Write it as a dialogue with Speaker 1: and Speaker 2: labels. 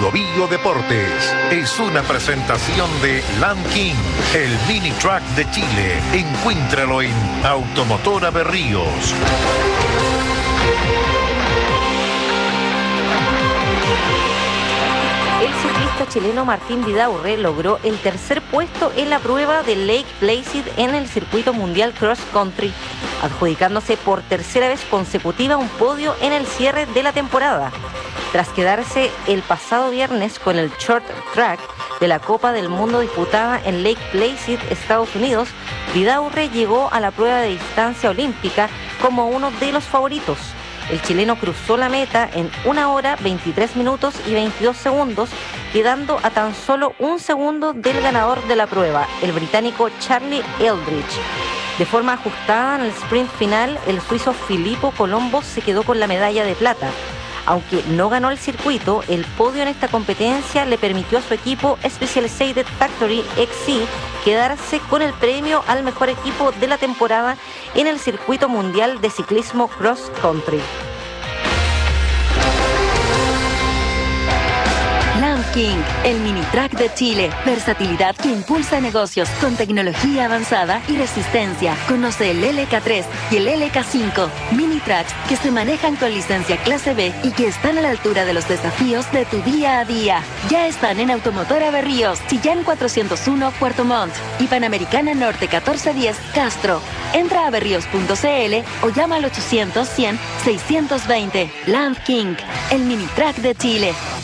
Speaker 1: Bio Bio Deportes es una presentación de Land King, el mini truck de Chile. Encuéntralo en Automotora Berríos.
Speaker 2: El ciclista chileno Martín Vidaurre logró el tercer puesto en la prueba de Lake Placid en el circuito mundial Cross Country, adjudicándose por tercera vez consecutiva un podio en el cierre de la temporada. Tras quedarse el pasado viernes con el short track de la Copa del Mundo disputada en Lake Placid, Estados Unidos, Vidaurre llegó a la prueba de distancia olímpica como uno de los favoritos. El chileno cruzó la meta en 1 hora, 23 minutos y 22 segundos, quedando a tan solo un segundo del ganador de la prueba, el británico Charlie Eldridge. De forma ajustada en el sprint final, el suizo Filippo Colombo se quedó con la medalla de plata. Aunque no ganó el circuito, el podio en esta competencia le permitió a su equipo Specialized Factory XC quedarse con el premio al mejor equipo de la temporada en el circuito mundial de ciclismo cross country.
Speaker 3: Land King, el mini track de Chile. Versatilidad que impulsa negocios con tecnología avanzada y resistencia. Conoce el LK3 y el LK5. Mini tracks que se manejan con licencia clase B y que están a la altura de los desafíos de tu día a día. Ya están en Automotora Berríos, Chillán 401, Puerto Montt y Panamericana Norte 1410, Castro. Entra a berríos.cl o llama al 800 100 620. Land King, el mini track de Chile.